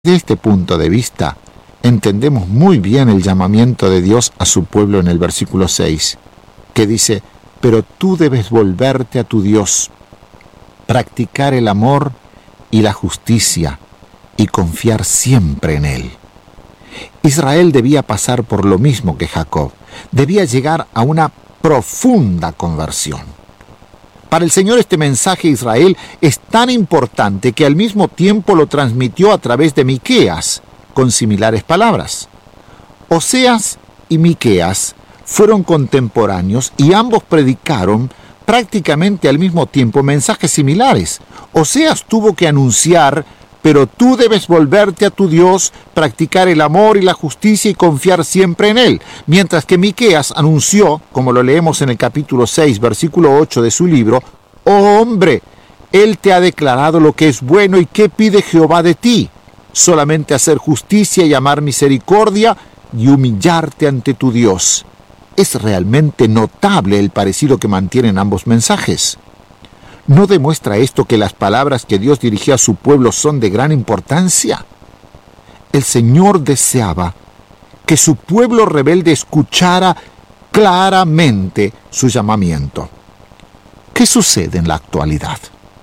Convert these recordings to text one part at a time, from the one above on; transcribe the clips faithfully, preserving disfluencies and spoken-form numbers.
Desde este punto de vista, entendemos muy bien el llamamiento de Dios a su pueblo en el versículo seis, que dice: pero tú debes volverte a tu Dios, practicar el amor y la justicia y confiar siempre en Él. Israel debía pasar por lo mismo que Jacob, debía llegar a una profunda conversión. Para el Señor este mensaje a Israel es tan importante que al mismo tiempo lo transmitió a través de Miqueas, con similares palabras. Oseas y Miqueas fueron contemporáneos y ambos predicaron prácticamente al mismo tiempo mensajes similares. Oseas tuvo que anunciar: pero tú debes volverte a tu Dios, practicar el amor y la justicia y confiar siempre en Él. Mientras que Miqueas anunció, como lo leemos en el capítulo seis, versículo ocho de su libro: oh hombre, Él te ha declarado lo que es bueno y qué pide Jehová de ti, solamente hacer justicia y amar misericordia y humillarte ante tu Dios. Es realmente notable el parecido que mantienen ambos mensajes. ¿No demuestra esto que las palabras que Dios dirigía a su pueblo son de gran importancia? El Señor deseaba que su pueblo rebelde escuchara claramente su llamamiento. ¿Qué sucede en la actualidad?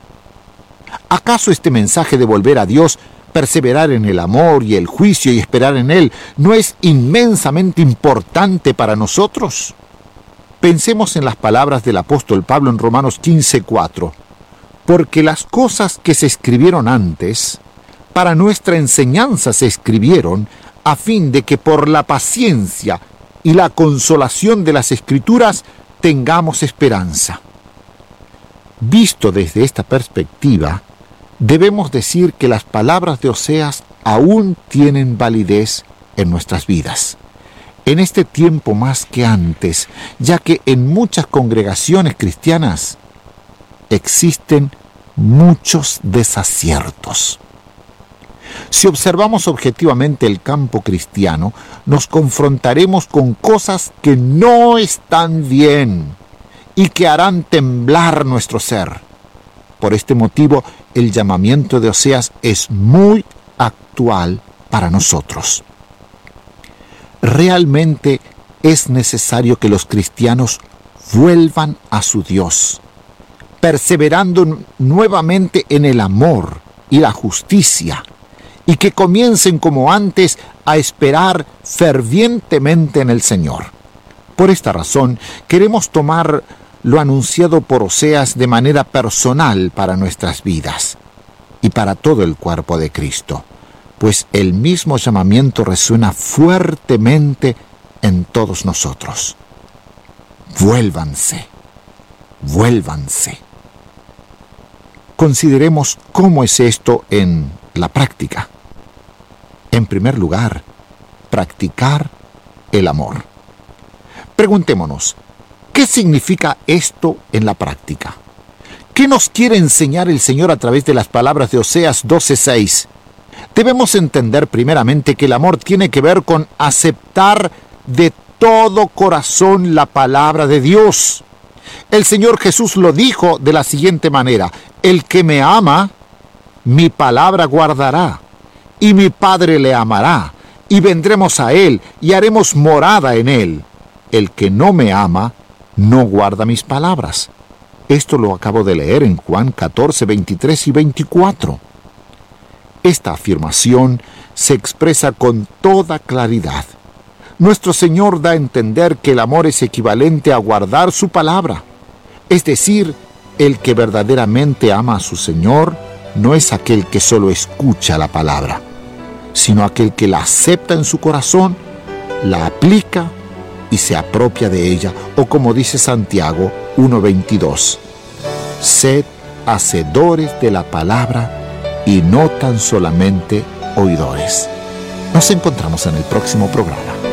¿Acaso este mensaje de volver a Dios, perseverar en el amor y el juicio y esperar en Él, no es inmensamente importante para nosotros? Pensemos en las palabras del apóstol Pablo en Romanos quince, cuatro. Porque las cosas que se escribieron antes, para nuestra enseñanza se escribieron, a fin de que por la paciencia y la consolación de las Escrituras tengamos esperanza. Visto desde esta perspectiva, debemos decir que las palabras de Oseas aún tienen validez en nuestras vidas. En este tiempo más que antes, ya que en muchas congregaciones cristianas existen muchos desaciertos. Si observamos objetivamente el campo cristiano, nos confrontaremos con cosas que no están bien y que harán temblar nuestro ser. Por este motivo, el llamamiento de Oseas es muy actual para nosotros. Realmente es necesario que los cristianos vuelvan a su Dios, perseverando nuevamente en el amor y la justicia, y que comiencen como antes a esperar fervientemente en el Señor. Por esta razón, queremos tomar lo anunciado por Oseas de manera personal para nuestras vidas y para todo el cuerpo de Cristo, pues el mismo llamamiento resuena fuertemente en todos nosotros. Vuélvanse, vuélvanse. Consideremos cómo es esto en la práctica. En primer lugar, practicar el amor. Preguntémonos, ¿qué significa esto en la práctica? ¿Qué nos quiere enseñar el Señor a través de las palabras de Oseas doce, seis? Debemos entender primeramente que el amor tiene que ver con aceptar de todo corazón la palabra de Dios. El Señor Jesús lo dijo de la siguiente manera: el que me ama, mi palabra guardará, y mi Padre le amará, y vendremos a él, y haremos morada en él. El que no me ama, no guarda mis palabras. Esto lo acabo de leer en Juan catorce, veintitrés y veinticuatro. Esta afirmación se expresa con toda claridad. Nuestro Señor da a entender que el amor es equivalente a guardar su palabra. Es decir, el que verdaderamente ama a su Señor no es aquel que solo escucha la palabra, sino aquel que la acepta en su corazón, la aplica y se apropia de ella, o como dice Santiago uno, veintidós, sed hacedores de la palabra y no tan solamente oidores. Nos encontramos en el próximo programa.